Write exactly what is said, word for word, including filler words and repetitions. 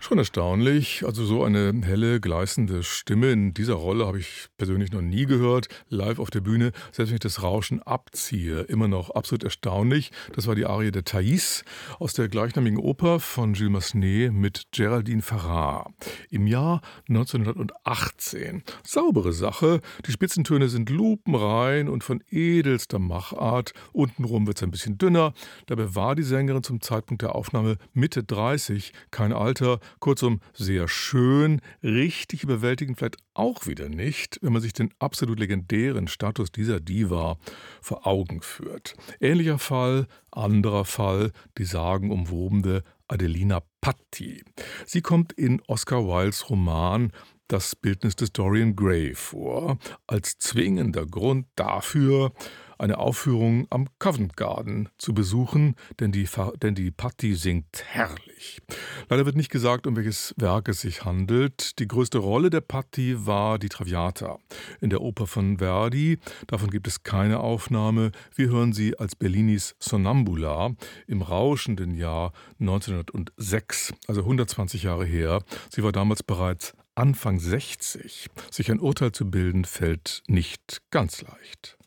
Schon erstaunlich. Also so eine helle, gleißende Stimme in dieser Rolle habe ich persönlich noch nie gehört. Live auf der Bühne, selbst wenn ich das Rauschen abziehe, immer noch absolut erstaunlich. Das war die Arie der Thais aus der gleichnamigen Oper von Gilles Massenet mit Geraldine Farrar im Jahr neunzehnhundertachtzehn. Saubere Sache. Die Spitzentöne sind lupenrein und von edelster Machart. Untenrum wird es ein bisschen dünner. Dabei war die Sängerin zum Zeitpunkt der Aufnahme Mitte dreißig, kein Alter. Kurzum, sehr schön, richtig überwältigend vielleicht auch wieder nicht, wenn man sich den absolut legendären Status dieser Diva vor Augen führt. Ähnlicher Fall, anderer Fall, die sagenumwobene Adelina Patti. Sie kommt in Oscar Wildes Roman Das Bildnis des Dorian Gray vor, als zwingender Grund dafür, eine Aufführung am Covent Garden zu besuchen, denn die, Fa- denn die Patti singt herrlich. Leider wird nicht gesagt, um welches Werk es sich handelt. Die größte Rolle der Patti war die Traviata in der Oper von Verdi. Davon gibt es keine Aufnahme. Wir hören sie als Bellinis Sonnambula im rauschenden Jahr neunzehnhundertsechs, also hundertzwanzig Jahre her. Sie war damals bereits Anfang sechzig. Sich ein Urteil zu bilden, fällt nicht ganz leicht.